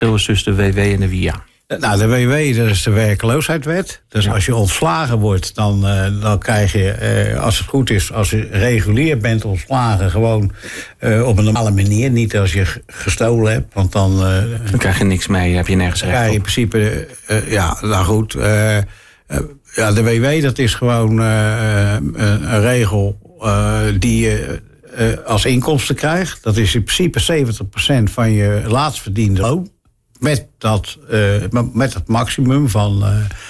is tussen de WW en de WIA? Nou, de WW, dat is de werkloosheidswet. Dus als je ontslagen wordt, dan krijg je, als het goed is, als je regulier bent ontslagen, gewoon op een normale manier. Niet als je gestolen hebt, want dan krijg je niks mee, heb je nergens recht op. Ja, in principe, nou goed. De WW, dat is gewoon een regel die je als inkomsten krijgt. Dat is in principe 70% van je laatst verdiende loon. Met dat maximum van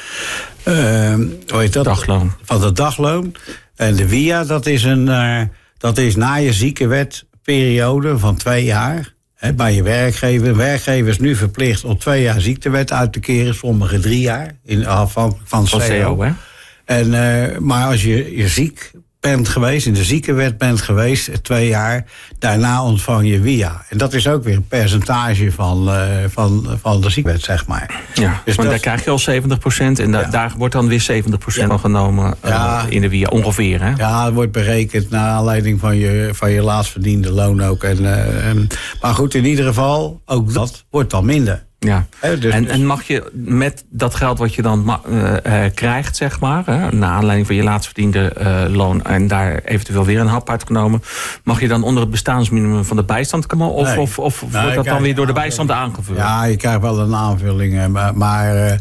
hoe heet dat? Dagloon. Van de dagloon. En de WIA, dat is na je ziektewetperiode van 2 jaar. Bij je werkgever. Werkgever is nu verplicht om 2 jaar ziektewet uit te keren. Sommige 3 jaar. Afhankelijk van CO. Hè? Maar als je ziek bent geweest, in de ziekenwet bent geweest, 2 jaar, daarna ontvang je WIA. En dat is ook weer een percentage van de ziekwet, zeg maar. Ja, dus daar krijg je al 70% en daar wordt dan weer 70% van genomen in de WIA, ongeveer, hè? Ja, het wordt berekend naar aanleiding van je laatst verdiende loon ook. Maar goed, in ieder geval, ook dat wordt dan minder. Ja, en mag je met dat geld wat je dan krijgt, zeg maar, naar aanleiding van je laatst verdiende loon en daar eventueel weer een hap uitgenomen, mag je dan onder het bestaansminimum van de bijstand komen? Of wordt dat dan weer door de bijstand aangevuld? Ja, je krijgt wel een aanvulling, maar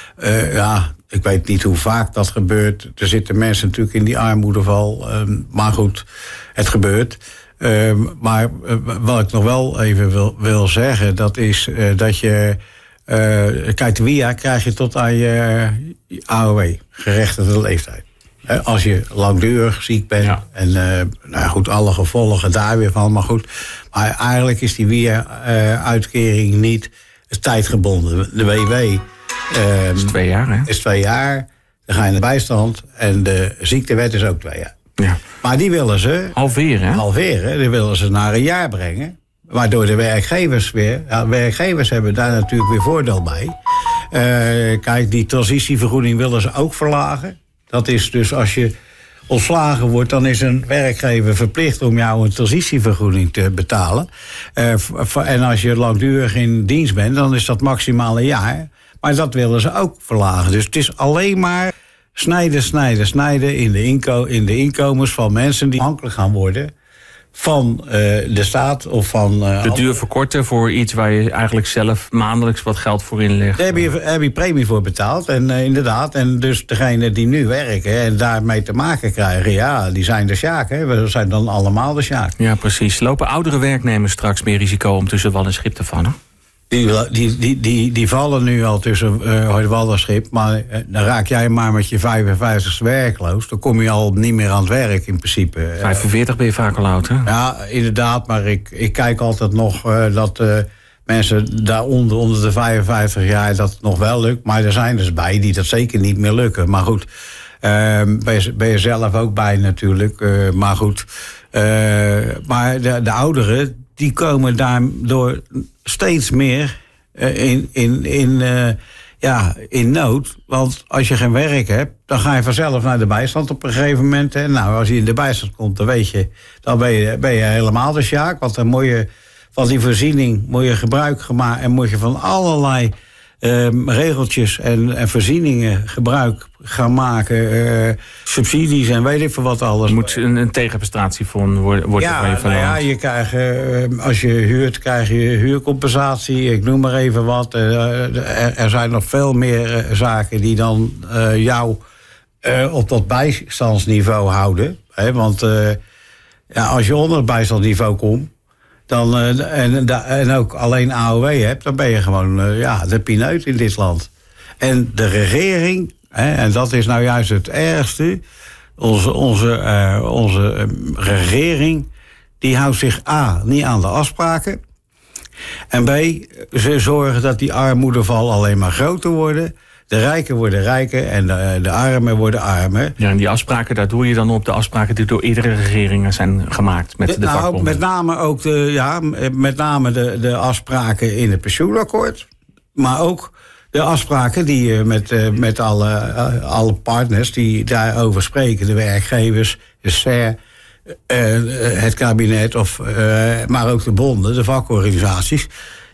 ik weet niet hoe vaak dat gebeurt. Er zitten mensen natuurlijk in die armoedeval, maar goed, het gebeurt. Maar wat ik nog wel even wil zeggen, dat is dat je... kijk, de WIA krijg je tot aan je AOW, gerechtigde leeftijd. Als je langdurig ziek bent en goed, alle gevolgen daar weer van. Maar goed, maar eigenlijk is die WIA-uitkering niet tijdgebonden. De WW is 2 jaar, hè? Is 2 jaar, dan ga je naar de bijstand en de ziektewet is ook 2 jaar. Ja. Maar die willen ze... Halveren. Die willen ze naar 1 jaar brengen. Waardoor de werkgevers weer... Ja, werkgevers hebben daar natuurlijk weer voordeel bij. Kijk, die transitievergoeding willen ze ook verlagen. Dat is dus als je ontslagen wordt, dan is een werkgever verplicht om jou een transitievergoeding te betalen. En als je langdurig in dienst bent, dan is dat maximaal 1 jaar. Maar dat willen ze ook verlagen. Dus het is alleen maar... Snijden in de inkomens van mensen die afhankelijk gaan worden van de staat of van... de duur verkorten voor iets waar je eigenlijk zelf maandelijks wat geld voor inlegt. Daar heb je premie voor betaald en inderdaad. En dus degenen die nu werken en daarmee te maken krijgen, die zijn de sjaak. We zijn dan allemaal de sjaak. Ja, precies. Lopen oudere werknemers straks meer risico om tussen wal en schip te vallen? Die vallen nu al tussen wal en schip. Maar dan raak jij maar met je 55ste werkloos. Dan kom je al niet meer aan het werk in principe. 45 ben je vaak al oud, hè? Ja, inderdaad. Maar ik kijk altijd nog dat mensen daaronder, onder de 55 jaar, dat het nog wel lukt. Maar er zijn dus bij die dat zeker niet meer lukken. Maar goed, ben je zelf ook bij natuurlijk. Maar goed, maar de ouderen, die komen daardoor steeds meer in nood. Want als je geen werk hebt, dan ga je vanzelf naar de bijstand op een gegeven moment. Hè. Nou, als je in de bijstand komt, dan weet je, dan ben je helemaal de sjaak. Want dan moet je van die voorziening moet je gebruik maken en moet je van allerlei regeltjes en voorzieningen gebruik gaan maken. Subsidies en weet ik veel wat alles. Er moet een tegenprestatie van worden van je verloren. Ja, je krijgt, als je huurt, krijg je huurcompensatie. Ik noem maar even wat. Er zijn nog veel meer zaken die dan jou op dat bijstandsniveau houden. Hè? Want als je onder het bijstandsniveau komt, dan, en ook alleen AOW hebt, dan ben je gewoon de pineut in dit land. En de regering, en dat is nou juist het ergste, onze regering, die houdt zich A, niet aan de afspraken. En B, ze zorgen dat die armoedeval alleen maar groter worden. De rijken worden rijker en de armen worden armer. Ja, en die afspraken, daar doe je dan op de afspraken die door eerdere regeringen zijn gemaakt met de vakbonden. Met name ook de afspraken in het pensioenakkoord. Maar ook de afspraken die je met alle partners die daarover spreken. De werkgevers, de SER, het kabinet, maar ook de bonden, de vakorganisaties.